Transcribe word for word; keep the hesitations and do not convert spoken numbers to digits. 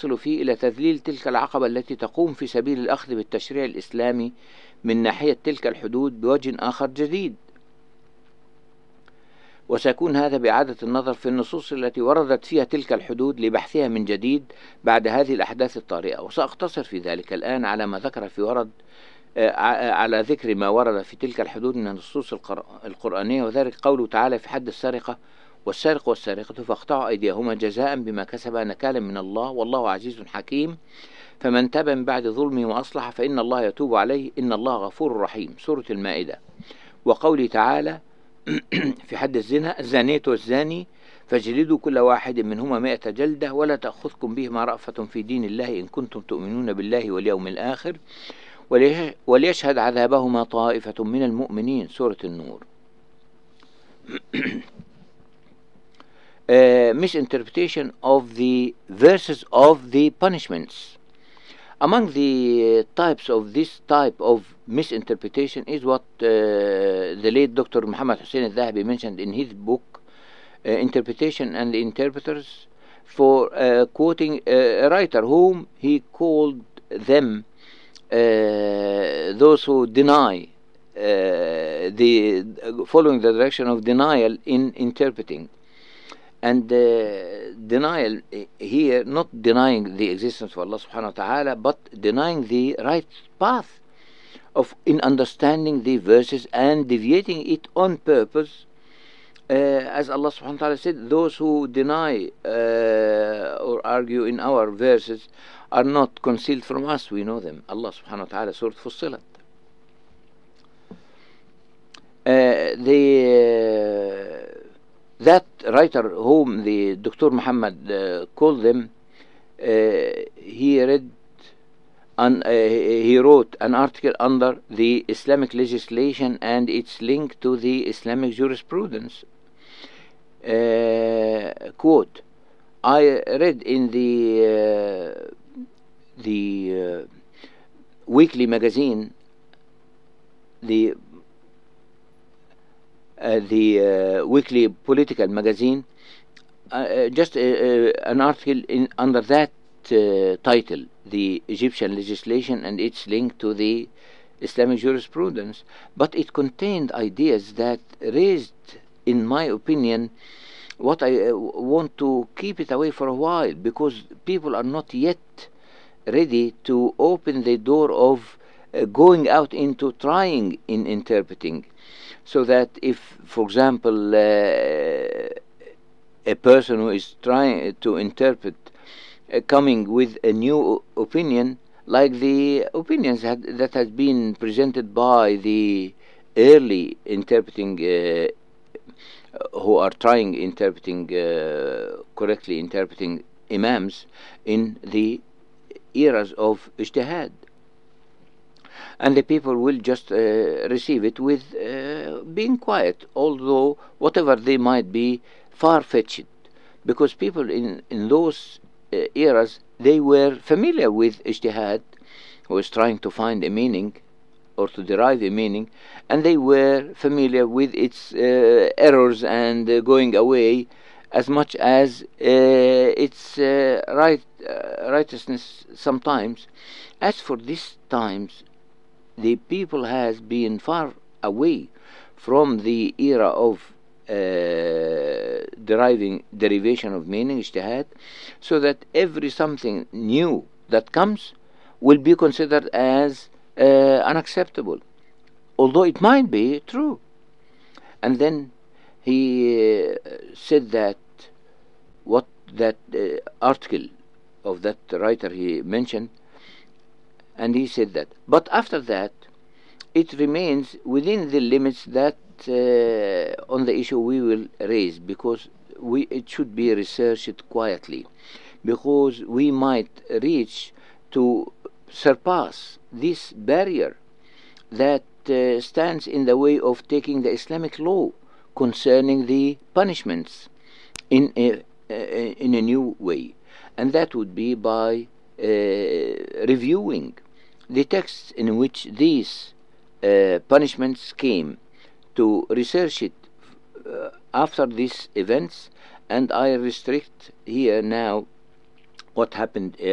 تصل فيه إلى تذليل تلك العقبة التي تقوم في سبيل الأخذ بالتشريع الإسلامي من ناحية تلك الحدود بوجه آخر جديد. وسيكون هذا بإعادة النظر في النصوص التي وردت فيها تلك الحدود لبحثها من جديد بعد هذه الأحداث الطارئة. وسأقتصر في ذلك الآن على ما ذكر في ورد على ذكر ما ورد في تلك الحدود من النصوص القرآنية، وذلك قوله تعالى في حد السرقة: والسارق والسارقة فاقطعوا أيديهما جزاء بما كسبا نكالا من الله والله عزيز حكيم، فمن تاب من بعد ظلمه وأصلح فإن الله يتوب عليه إن الله غفور رحيم. سورة المائدة. وقوله تعالى في حد الزنا: الزانية والزاني فاجلدوا كل واحد منهما مائة جلدة ولا تأخذكم بهما رأفة في دين الله إن كنتم تؤمنون بالله واليوم الآخر وليشهد عذابهما طائفة من المؤمنين. سورة النور. uh, misinterpretation of the verses of the punishments. Among the types of this type of misinterpretation is what uh, the late Doctor Muhammad Hussein al-Dhahabi mentioned in his book uh, Interpretation and Interpreters, for uh, quoting uh, a writer whom he called them uh, those who deny uh, the following the direction of denial in interpreting. And uh, denial here, not denying the existence of Allah subhanahu wa ta'ala, but denying the right path of in understanding the verses and deviating it on purpose. Uh, as Allah subhanahu wa ta'ala said, those who deny uh, or argue in our verses are not concealed from us, we know them. Allah subhanahu wa ta'ala, Surah Fussilat. Uh, the uh, that writer whom the Doctor Muhammad uh, called them, uh, he read and uh, he wrote an article under the Islamic legislation and its link to the Islamic jurisprudence. Uh, quote: I read in the uh, the uh, weekly magazine, the Uh, the uh, weekly political magazine, uh, just uh, uh, an article in under that uh, title, the Egyptian legislation and its link to the Islamic jurisprudence, but it contained ideas that raised, in my opinion, what I uh, want to keep it away for a while, because people are not yet ready to open the door of uh, going out into trying in interpreting. So that if, for example, uh, a person who is trying to interpret uh, coming with a new opinion, like the opinions had, that has been presented by the early interpreting uh, who are trying interpreting uh, correctly interpreting imams in the eras of ijtihad. And the people will just uh, receive it with uh, being quiet, although whatever they might be far-fetched, because people in, in those uh, eras, they were familiar with ijtihad, who was trying to find a meaning or to derive a meaning, and they were familiar with its uh, errors and uh, going away as much as uh, its uh, right uh, righteousness sometimes. As for these times, the people has been far away from the era of uh, deriving derivation of meaning, ijtihad, so that every something new that comes will be considered as uh, unacceptable, although it might be true. And then he uh, said that what that uh, article of that writer he mentioned, and he said that, but after that, it remains within the limits that uh, on the issue we will raise, because we it should be researched quietly, because we might reach to surpass this barrier that uh, stands in the way of taking the Islamic law concerning the punishments in a, uh, in a new way, and that would be by uh, reviewing the texts in which these uh, punishments came, to research it uh, after these events. And I restrict here now what happened